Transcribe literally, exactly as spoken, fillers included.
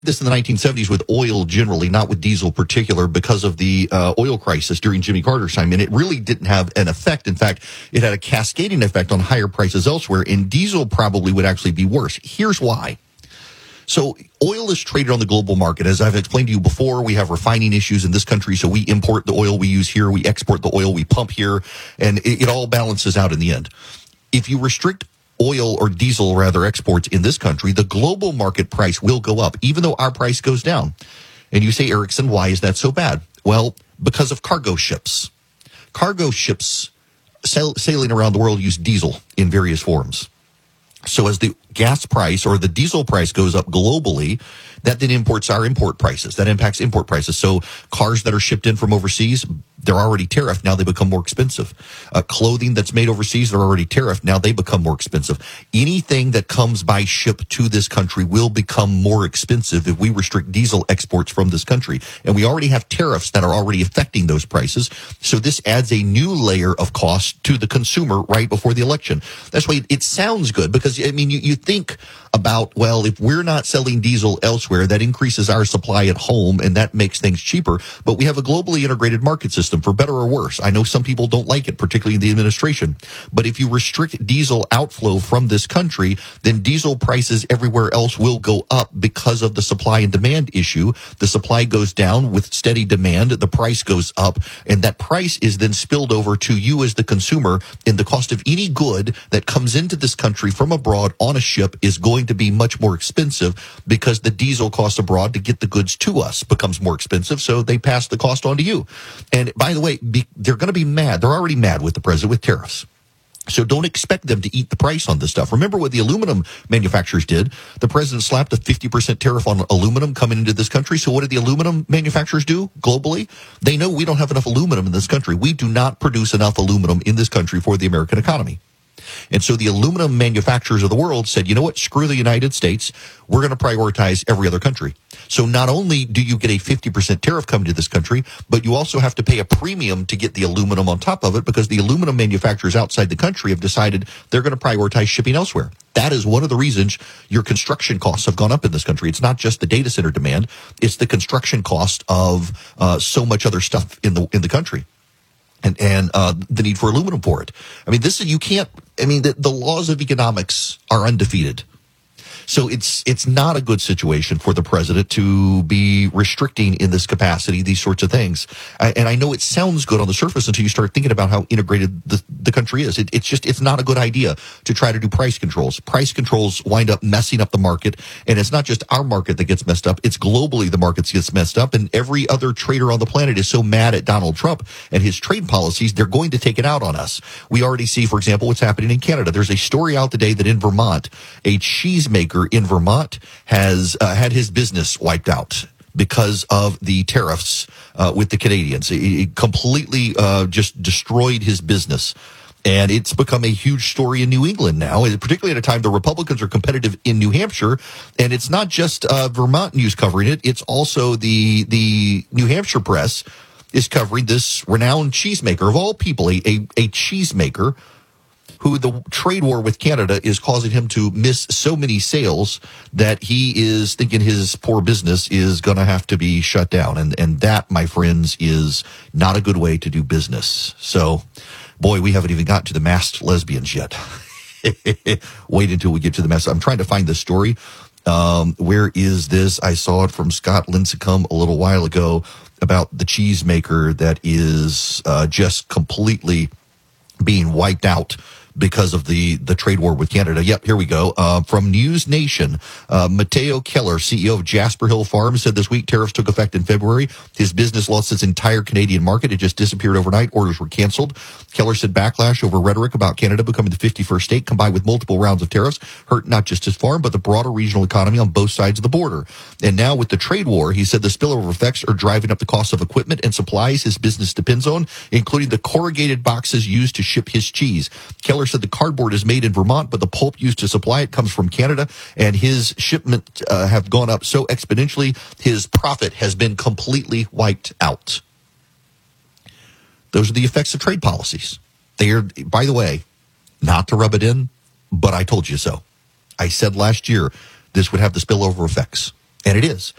this in the nineteen seventies with oil generally, not with diesel particular, because of the uh, oil crisis during Jimmy Carter's time. And it really didn't have an effect. In fact, it had a cascading effect on higher prices elsewhere, and diesel probably would actually be worse. Here's why. So oil is traded on the global market. As I've explained to you before, we have refining issues in this country, so we import the oil we use here, we export the oil we pump here, and it, it all balances out in the end. If you restrict oil or diesel, rather, exports in this country, the global market price will go up, even though our price goes down. And you say, Erickson, why is that so bad? Well, because of cargo ships. Cargo ships sail, sailing around the world use diesel in various forms. So as the gas price or the diesel price goes up globally, that then imports our import prices. That impacts import prices. So cars that are shipped in from overseas, they're already tariffed. Now they become more expensive. Uh, clothing that's made overseas, they're already tariffed. Now they become more expensive. Anything that comes by ship to this country will become more expensive if we restrict diesel exports from this country. And we already have tariffs that are already affecting those prices. So this adds a new layer of cost to the consumer right before the election. That's why it sounds good, because, I mean, you, you think about, well, if we're not selling diesel elsewhere, that increases our supply at home, and that makes things cheaper. But we have a globally integrated market system, for better or worse. I know some people don't like it, particularly in the administration. But if you restrict diesel outflow from this country, then diesel prices everywhere else will go up because of the supply and demand issue. The supply goes down with steady demand, the price goes up, and that price is then spilled over to you as the consumer, and the cost of any good that comes into this country from abroad on a ship is going to be much more expensive, because the diesel cost abroad to get the goods to us becomes more expensive, so they pass the cost on to you. And by the way, be, they're going to be mad. They're already mad with the president with tariffs. So don't expect them to eat the price on this stuff. Remember what the aluminum manufacturers did. The president slapped a fifty percent tariff on aluminum coming into this country. So what did the aluminum manufacturers do globally? They know we don't have enough aluminum in this country. We do not produce enough aluminum in this country for the American economy. And so the aluminum manufacturers of the world said, you know what, screw the United States. We're going to prioritize every other country. So not only do you get a fifty percent tariff coming to this country, but you also have to pay a premium to get the aluminum on top of it, because the aluminum manufacturers outside the country have decided they're going to prioritize shipping elsewhere. That is one of the reasons your construction costs have gone up in this country. It's not just the data center demand. It's the construction cost of uh, so much other stuff in the in the country. And, and, uh, the need for aluminum for it. I mean, this is, you can't, I mean, the, the laws of economics are undefeated. So it's, it's not a good situation for the president to be restricting in this capacity these sorts of things. I, and I know it sounds good on the surface until you start thinking about how integrated the, the country is. It, it's just, it's not a good idea to try to do price controls. Price controls wind up messing up the market. And it's not just our market that gets messed up. It's globally the markets gets messed up. And every other trader on the planet is so mad at Donald Trump and his trade policies, they're going to take it out on us. We already see, for example, what's happening in Canada. There's a story out today that in Vermont, a cheesemaker in Vermont has uh, had his business wiped out because of the tariffs uh, with the Canadians. It, it completely uh, just destroyed his business. And it's become a huge story in New England now, particularly at a time the Republicans are competitive in New Hampshire. And it's not just uh, Vermont news covering it. It's also the the New Hampshire press is covering this renowned cheesemaker, of all people, a, a, a cheesemaker, who the trade war with Canada is causing him to miss so many sales that he is thinking his poor business is going to have to be shut down. And, and that, my friends, is not a good way to do business. So, boy, we haven't even gotten to the masked lesbians yet. Wait until we get to the masked. I'm trying to find this story. Um, where is this? I saw it from Scott Lincecum a little while ago about the cheesemaker that is uh, just completely being wiped out because of the, the trade war with Canada. Yep, here we go. Uh, from News Nation, uh, Matteo Keller, C E O of Jasper Hill Farms, said this week tariffs took effect in February. His business lost its entire Canadian market. It just disappeared overnight. Orders were canceled. Keller said backlash over rhetoric about Canada becoming the fifty-first state, combined with multiple rounds of tariffs, hurt not just his farm, but the broader regional economy on both sides of the border. And now with the trade war, he said the spillover effects are driving up the cost of equipment and supplies his business depends on, including the corrugated boxes used to ship his cheese. Keller said the cardboard is made in Vermont, but the pulp used to supply it comes from Canada, and his shipment uh, have gone up so exponentially, his profit has been completely wiped out. Those are the effects of trade policies. They are, by the way, not to rub it in, but I told you so. I said last year this would have the spillover effects. And it is.